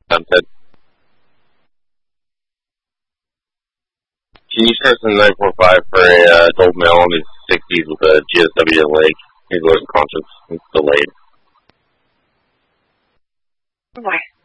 Sunset. Can you start some 945 for a adult male in his 60s with a GSW leg? He's losing conscience. It's delayed. Bye.